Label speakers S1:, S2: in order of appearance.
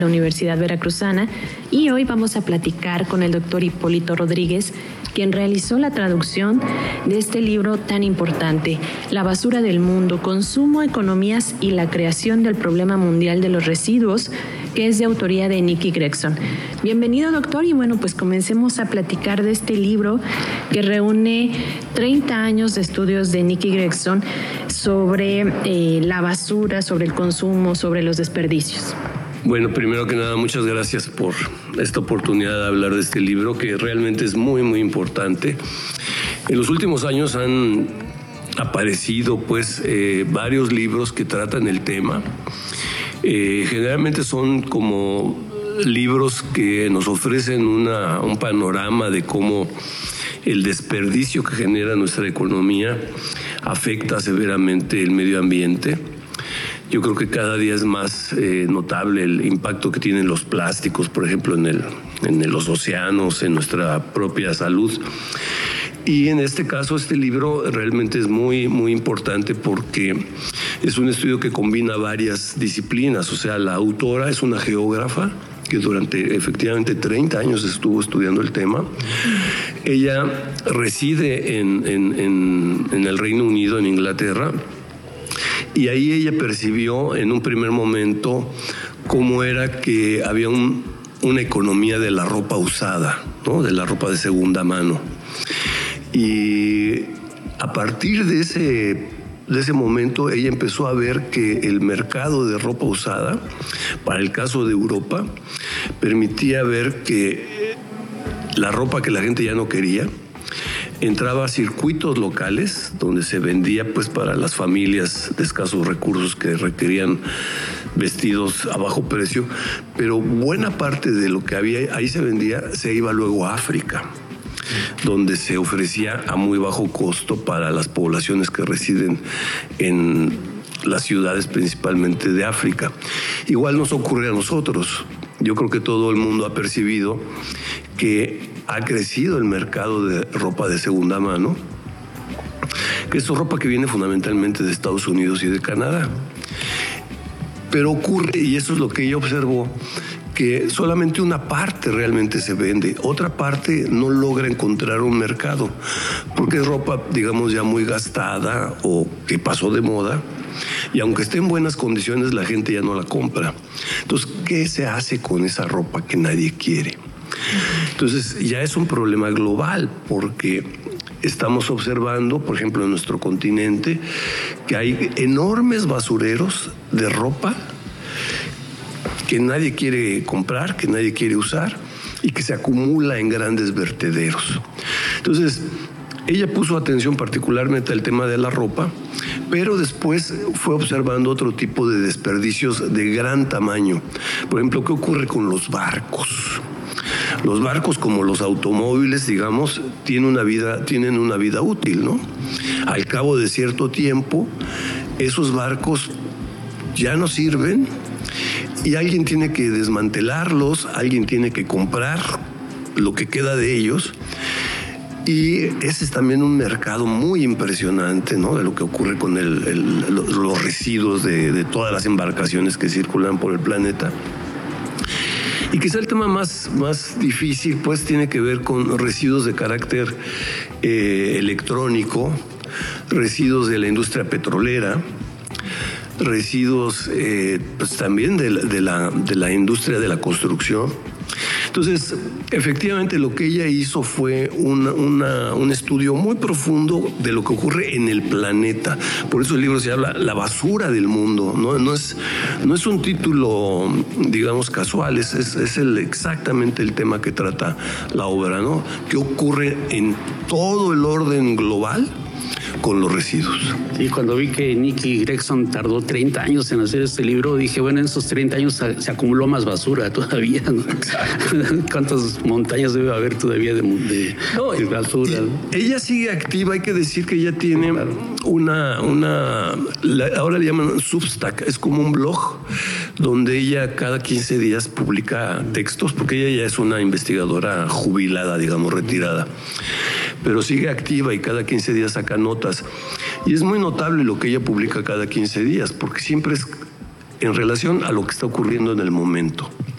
S1: la Universidad Veracruzana, y hoy vamos a platicar con el doctor Hipólito Rodríguez, quien realizó la traducción de este libro tan importante, La basura del mundo, consumo, economías y la creación del problema mundial de los residuos, que es de autoría de Nikki Gregson. Bienvenido, doctor, y bueno, pues comencemos a platicar de este libro que reúne 30 años de estudios de Nikki Gregson sobre la basura, sobre el consumo, sobre los desperdicios.
S2: Bueno, primero que nada, muchas gracias por esta oportunidad de hablar de este libro, que realmente es muy, muy importante. En los últimos años han aparecido, varios libros que tratan el tema. Generalmente son como libros que nos ofrecen un panorama de cómo el desperdicio que genera nuestra economía afecta severamente el medio ambiente. Yo creo que cada día es más notable el impacto que tienen los plásticos, por ejemplo, en los océanos, en nuestra propia salud. Y en este caso, este libro realmente es muy, muy importante porque es un estudio que combina varias disciplinas. O sea, la autora es una geógrafa que durante efectivamente 30 años estuvo estudiando el tema. Ella reside en el Reino Unido, en Inglaterra, y ahí ella percibió en un primer momento cómo era que había una economía de la ropa usada, ¿no? De la ropa de segunda mano. Y a partir de ese momento ella empezó a ver que el mercado de ropa usada, para el caso de Europa, permitía ver que la ropa que la gente ya no quería entraba a circuitos locales donde se vendía para las familias de escasos recursos que requerían vestidos a bajo precio, pero buena parte de lo que había ahí se vendía se iba luego a África, donde se ofrecía a muy bajo costo para las poblaciones que residen en las ciudades principalmente de África. Igual nos ocurre a nosotros. Yo creo que todo el mundo ha percibido que ha crecido el mercado de ropa de segunda mano, que es ropa que viene fundamentalmente de Estados Unidos y de Canadá. Pero ocurre, y eso es lo que ella observó, que solamente una parte realmente se vende, otra parte no logra encontrar un mercado, porque es ropa, digamos, ya muy gastada o que pasó de moda, y aunque esté en buenas condiciones, la gente ya no la compra. Entonces, ¿qué se hace con esa ropa que nadie quiere? Entonces, ya es un problema global, porque estamos observando, por ejemplo, en nuestro continente, que hay enormes basureros de ropa que nadie quiere comprar, que nadie quiere usar y que se acumula en grandes vertederos. Entonces, ella puso atención particularmente al tema de la ropa, pero después fue observando otro tipo de desperdicios de gran tamaño. Por ejemplo, ¿qué ocurre con los barcos? Los barcos, como los automóviles, digamos, tienen una vida útil, ¿no? Al cabo de cierto tiempo, esos barcos ya no sirven y alguien tiene que desmantelarlos, alguien tiene que comprar lo que queda de ellos. Y ese es también un mercado muy impresionante, ¿no? De lo que ocurre con los residuos de todas las embarcaciones que circulan por el planeta. Y quizá el tema más difícil tiene que ver con residuos de carácter electrónico, residuos de la industria petrolera, residuos también de la industria de la construcción. Entonces, efectivamente, lo que ella hizo fue un estudio muy profundo de lo que ocurre en el planeta. Por eso el libro se llama La basura del mundo. No es un título, digamos, casual, es exactamente el tema que trata la obra, ¿no? ¿Qué ocurre en todo el orden global con los residuos?
S3: Sí, cuando vi que Nikki Gregson tardó 30 años en hacer este libro, dije, bueno, en esos 30 años se acumuló más basura todavía, ¿no? ¿Cuántas montañas debe haber todavía de basura?
S2: Ella sigue activa, hay que decir que ella tiene ahora le llaman Substack, es como un blog donde ella cada 15 días publica textos, porque ella ya es una investigadora jubilada, digamos, retirada, pero sigue activa y cada 15 días saca notas. Y es muy notable lo que ella publica cada 15 días, porque siempre es en relación a lo que está ocurriendo en el momento.